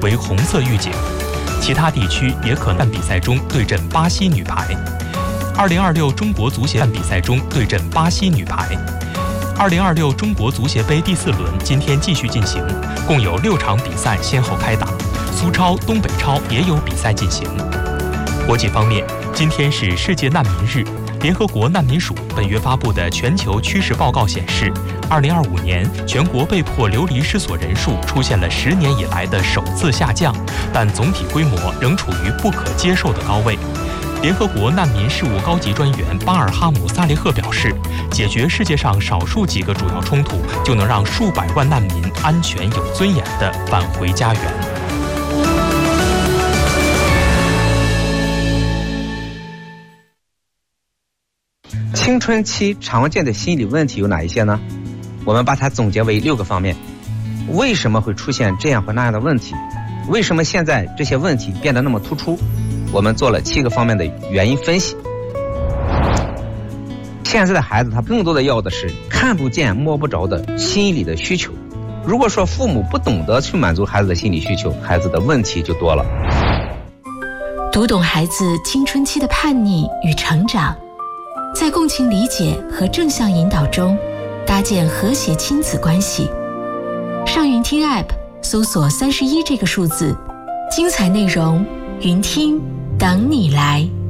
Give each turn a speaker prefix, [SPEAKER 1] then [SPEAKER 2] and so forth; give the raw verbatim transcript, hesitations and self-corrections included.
[SPEAKER 1] 为红色预警，其他地区也可能比赛中对阵巴西女排。二零二六中国足协比赛中对阵巴西女排。二零二六中国足协杯第四轮今天继续进行，共有六场比赛先后开打，苏超、东北超也有比赛进行。国际方面，今天是世界难民日。联合国难民署本月发布的全球趋势报告显示，二零二五年全国被迫流离失所人数出现了十年以来的首次下降，但总体规模仍处于不可接受的高位。联合国难民事务高级专员巴尔哈姆萨利赫表示，解决世界上少数几个主要冲突，就能让数百万难民安全有尊严地返回家园。
[SPEAKER 2] 青春期常见的心理问题有哪一些呢？我们把它总结为六个方面。为什么会出现这样或那样的问题？为什么现在这些问题变得那么突出？我们做了七个方面的原因分析。现在的孩子他更多的要的是看不见摸不着的心理的需求。如果说父母不懂得去满足孩子的心理需求，孩子的问题就多了。
[SPEAKER 3] 读懂孩子青春期的叛逆与成长，在共情理解和正向引导中搭建和谐亲子关系。上云听 App 搜索三十一这个数字，精彩内容云听等你来。